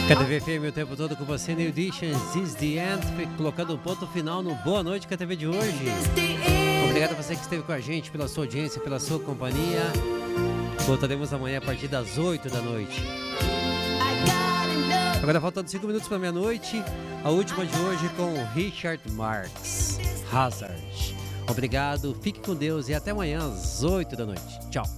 KTV FM o tempo todo com você, New Edition, This the End, colocando um ponto final no Boa Noite KTV de hoje. Obrigado a você que esteve com a gente, pela sua audiência, pela sua companhia. Voltaremos amanhã a partir das 8 da noite. Agora faltando 5 minutos para meia-noite, a última de hoje com o Richard Marx, Hazard. Obrigado, fique com Deus e até amanhã às 8 da noite. Tchau.